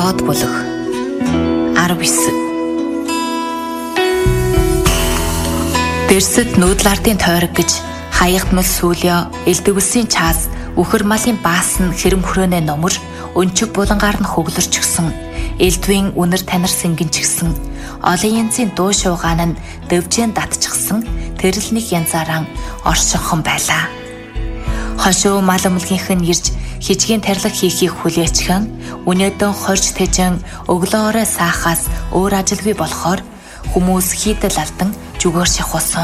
Доод бүлэг 19. Дэрсэд нүүдлардын тойрог гэж хаягдмал сүлё, элдвэлсийн чаас, үхэр малын баасан хэрэм хөрөөнөө номер, өнчөг булангаар нь хөглөрч гисэн, элдвийн үнэр танар сэнгэн ч гисэн, олон янзын дуу шуугаан нь дэвжэн татчихсан тэрл нэг янзаараа оршинхон байлаа. Хошуу мал өмлгийнх нь ирж хижгийн тарлаг хийхийг хүлээчихэн, өнөөдөн хорж тэжэн өглөөрөө саахаас өөр ажилгүй болохоор хүмүүс хийдэл алдан зүгөр шахуулсан.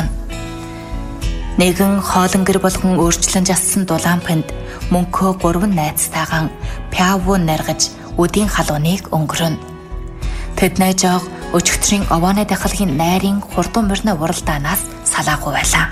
Нэгэн хоолон гэр болгон өөрчлөн жассан дулаанпэнд мөнхөө 3 найзтайгаан пявуу наргаж үдийн халууныг өнгөрөн. Тэд найжоог өчигдрийн овооны дахилгийн найрын хурдан мөрнө уралдаанаас салаагүй байлаа.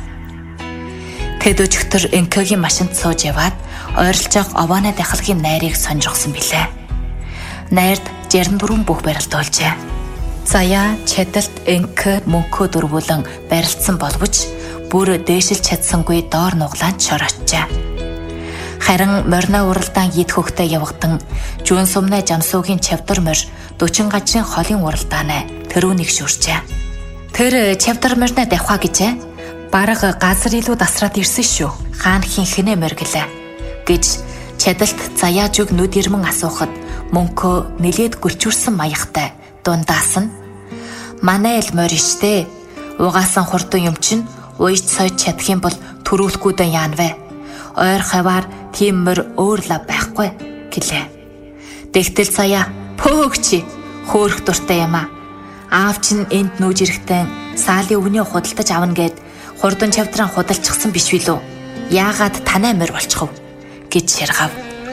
Тэд өчигдөр энкегийн машинд сууж яваад ойролцоох овооны дахилгийн найрыг сонирхсон билээ. Найрд 64 бүх барилдуулжээ. Заяа чадалт энке мөнхөө дөрвөлэн барилдсан боловч бүр дээшилж чадсангүй доор нуглаанд шороочжээ. Харин морьно уралдаан ид хөхтэй явагдан жуун сумны жамсуугийн чавдар морь 40 гажрын холын уралдаанаа тэрүүнийг шүрчээ. Тэр чавдар морьно давхаа гэжээ. Бараг газар илүү дасраад ирсэн шүү. Хаан хинхнээ морьглээ гэж чадалт заяа зүг нүд ирмэн асуухад мөнхөө нэлээд гүлчүүрсэн маягтай дундаас нь манай эл морь штэ. Угаасан хурдан юм чинь уйж сойж чадах юм бол төрүүлэхгүйдэн яана вэ? Ойр хаваар тийм морь өөр лав байхгүй гэлээ. Тэгтэл заяа пөөгчи хөөрөх дуртай юм аа. Аав чинь энд нүүж ирэхдээ саалын өвний худалдаж авна гэд хурдан чавдраа худалчихсан биш билүү? Яагаад танай морь болчихов гэж ширгав.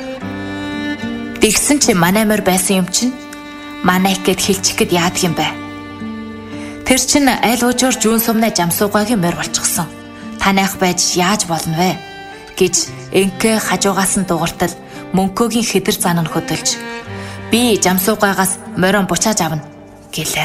Тэгсэн чи манай морь байсан юм чинь манай гэд хэлчих гээд яадаг юм бэ? Тэр чинь аль уужуур жуун сумны жамсуугагийн морь болчихсон. Танайх байж яаж болно вэ? Гэж энке хажуугаас нь дугартал мөнхөөгийн хэдэр зан нь хөдөлж би жамсуугаагаас морин бучааж авна гэлээ.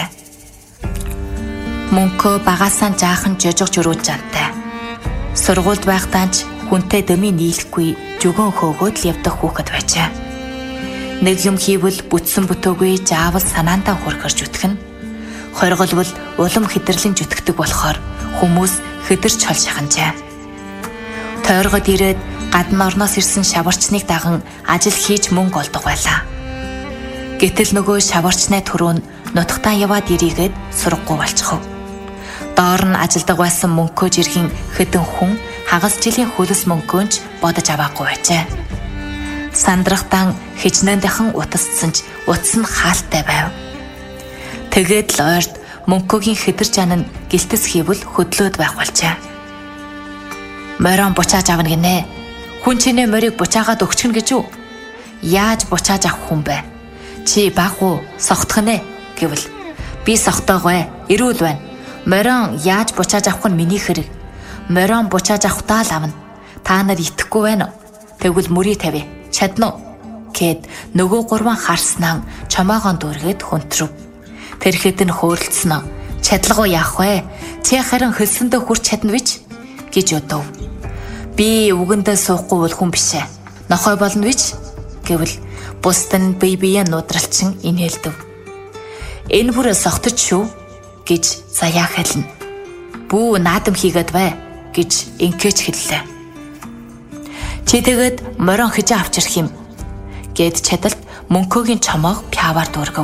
Мөнхөө багаасаа жаахан жожиг журууж жантай. Сургуульд байхдаа ч хүнтэй дөмийн нийлэхгүй жүгөн хөөгөөд л явдаг хүүхэд байжээ. Нэг юм хийвэл бүтсэн бүтөөгүй заавал санаандаа хүрхэрж үтгэн. Хорголвол улам хэдэрлэн зүтгэдэг болохоор хүмүүс хэдэрч хол шаханжээ. Тойргод ирээд гадна орноос ирсэн шаварчныг даган ажил хийж мөнгө олдог байлаа. Гэтэл нөгөө шаварчны түрүүн нутагтаа яваад ирийгээд сургахгүй болчихов. Доор нь ажилдаг байсан мөнхөө жиргэн хэдэн хүн хагас жилийн хөлс мөнгөөнч бодож аваагүй байжээ. Сандрахтан хижнээндэхэн утасцсан ч утас нь хаалттай байв. Тэгээд л ойрт мөнхөөгийн хэдэр жан нь гэлтэс хийвэл хөдлөөд байх болжээ. Морин бучааж авна гинэ. Хүн чинээ морийг бучаагаад өгчихнө гэж үү? Яаж бучааж авах хүн бэ? Чи баг уу, согтох нэ гэвэл би согтойгоо эрүүл байна. Морин яаж бучааж авах нь миний хэрэг. Морин бучааж авахтаа л авна. Та нар итгэхгүй байна уу? Тэгвэл мөрий тавь. Чадна уу? Гэд нөгөө 3 харснаа чомоогоо дүүргээд хүнтрв. Тэрхэд нь хөөрөлдсөн. Чадлагуу яах вэ? Чи харин хөлсөндөө хүрч чадна вич гэж өдөв. Би үгэндээ суухгүй бол хүн бишээ. Нохой болно вич гэвэл бусд нь бие нудралчин инээлдэв. Энэ бүр согтож шүү гэж заяа хэлнэ. Бүү наадам хийгээд бай гэж инкэж хэллээ. Чи тэгээд морин хижээ авчрах юм гэд чадалт мөнхөөгийн чомоог пяваар дүүргэв.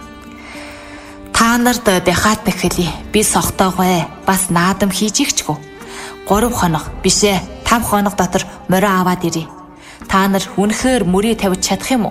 Та нарт дахиад бэхэлий. Би согтоогоо бас наадам хийж игчгүй. 3 хоног бишээ 5 хоног дотор морио аваад ирье. Та нар үнэхээр мөрий тавьж чадах юм уу?